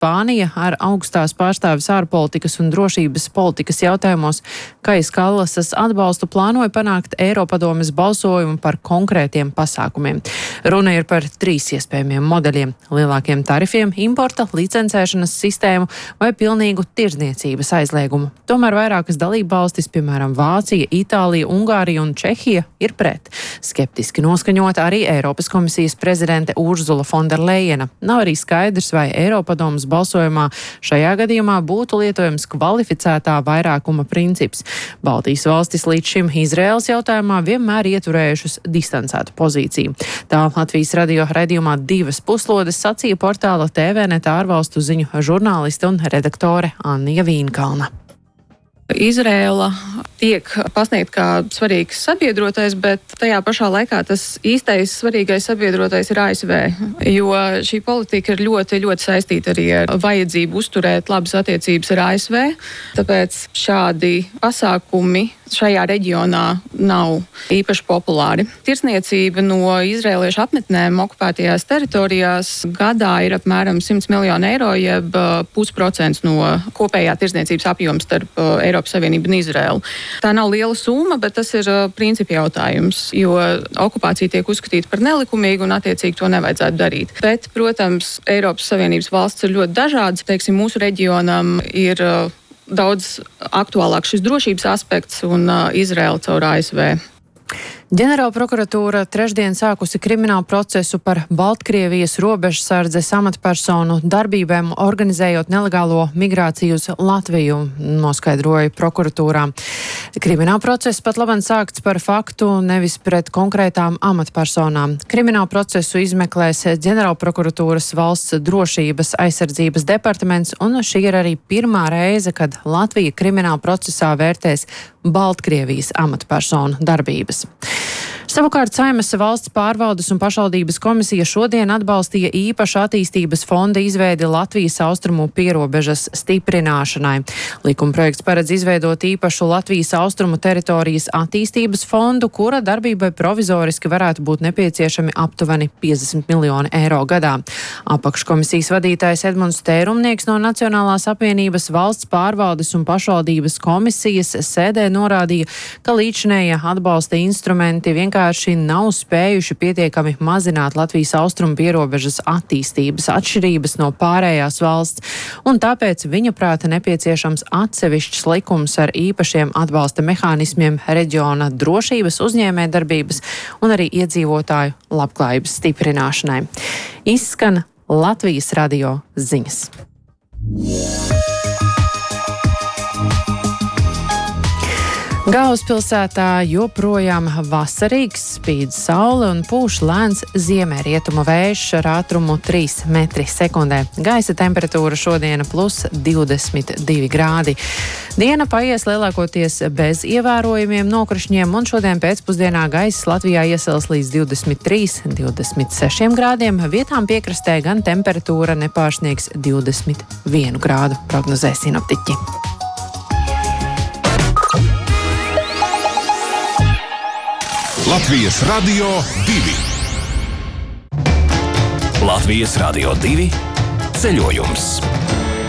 Spānija ar augstās pārstāvis ārpolitikas un drošības politikas jautājumos Kais Kallasas atbalstu plānoja panākt Eiropadomes balsojumu par konkrētiem pasākumiem. Runa ir par 3 iespējamiem modeļiem - lielākiem tarifiem, importa, licencēšanas sistēmu vai pilnīgu tirdzniecības aizliegumu. Tomēr vairākas dalībvalstis, piemēram Vācija, Itālija, Ungārija un Čehija, ir pret. Skeptiski noskaņota arī Eiropas komisijas prezidente Urzula Fonderlejena. Nav arī skaidrs, vai Eiropadomes balsojumā šajā gadījumā būtu lietojams kvalificētā vairākuma princips. Baltijas valstis līdz šim Izraēlas jautājumā vienmēr ieturējušas distancētu pozīciju. Tā Latvijas radio raidījumā 2 puslodes sacīja portāla TVNet ārvalstu ziņu žurnāliste un redaktore Annija Vīnkalna. Izraēla tiek pasniegta kā svarīgs sabiedrotais, bet tajā pašā laikā tas īstais svarīgais sabiedrotais ir ASV, jo šī politika ir ļoti, ļoti saistīta arī ar vajadzību uzturēt labas attiecības ar ASV, tāpēc šādi pasākumi šajā reģionā nav īpaši populāri. Tirdzniecība no izraēliešu apmetnēm okupētajās teritorijās gadā ir apmēram 100 miljoni eiro, jeb 0,5% no kopējā tirdzniecības apjoma starp Eiropas Savienību un Izraēlu. Tā nav liela summa, bet tas ir principi jautājums, jo okupācija tiek uzskatīta par nelikumīgu un attiecīgi to nevajadzētu darīt. Bet, protams, Eiropas Savienības valsts ir ļoti dažādas. Teiksim, mūsu reģionam ir daudz aktuālāk šis drošības aspekts un Izraēla caur ASV. Ģenerāla prokuratūra trešdien sākusi kriminālu procesu par Baltkrievijas robežsardzes amatpersonu darbībām, organizējot nelegālo migrāciju uz Latviju, noskaidroja prokuratūrā. Krimināla process pat labāk sākts par faktu, nevis pret konkrētām amatpersonām. Kriminālu procesu izmeklēs Ģenerāla prokuratūras valsts drošības aizsardzības departaments, un šī ir arī pirmā reize, kad Latvija krimināla procesā vērtēs Baltkrievijas amatpersonu darbības. Savukārt Saeimas valsts pārvaldes un pašvaldības komisija šodien atbalstīja īpaša attīstības fonda izveidi Latvijas austrumu pierobežas stiprināšanai. Likumprojekts paredz izveidot īpašu Latvijas austrumu teritorijas attīstības fondu, kura darbībai provizoriski varētu būt nepieciešami aptuveni 50 miljoni eiro gadā. Apakškomisijas vadītājs Edmunds Tērumnieks no Nacionālās apvienības valsts pārvaldes un pašvaldības komisijas sēdē norādīja, ka līdzinējie atbalsta instrumenti vienkārši nav spējuši pietiekami mazināt Latvijas austrumu pierobežas attīstības atšķirības no pārējās valsts, un tāpēc viņa prāta nepieciešams atsevišķs likums ar īpašiem atbalsta mehānismiem reģiona drošības, uzņēmējdarbības un arī iedzīvotāju labklājības stiprināšanai. Izskan Latvijas radio ziņas. Galvaspilsētā joprojām vasarīgs, spīd saule un pūš lēns ziemeļrietumu vējš ar ātrumu 3 metri sekundē. Gaisa temperatūra šodiena +22 grādi. Diena paies lielākoties bez ievērojumiem nokrišņiem, un šodien pēcpusdienā gaiss Latvijā iesils līdz 23–26 grādiem. Vietām piekrastē gan temperatūra nepārsniegs 21 grādu, prognozē sinoptiķi. Latvijas Radio 2. Latvijas Radio 2 ceļojums.